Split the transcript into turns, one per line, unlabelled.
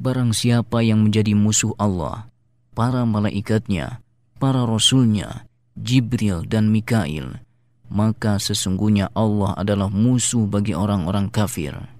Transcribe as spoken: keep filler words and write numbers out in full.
Barang siapa yang menjadi musuh Allah, para malaikatnya, para rasulnya, Jibril dan Mikail, maka sesungguhnya Allah adalah musuh bagi orang-orang kafir.